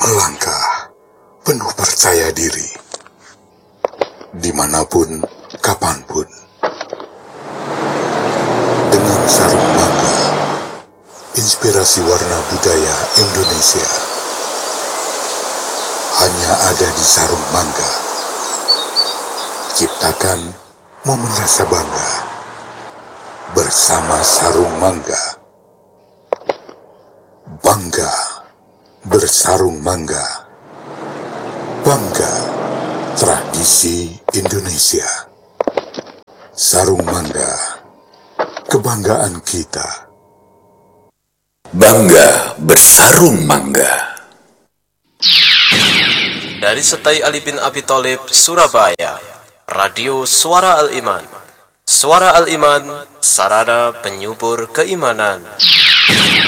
melangkah penuh percaya diri, dimanapun, kapanpun, dengan sarung mangga, inspirasi warna budaya Indonesia hanya ada di sarung mangga. Ciptakan momen rasa bangga bersama sarung mangga. Bangga bersarung mangga. Bangga tradisi Indonesia. Sarung mangga, kebanggaan kita. Bangga bersarung mangga. Dari Setai Ali bin Abi Thalib, Surabaya, Radio Suara Al-Iman. Suara Al-Iman, sarana penyubur keimanan.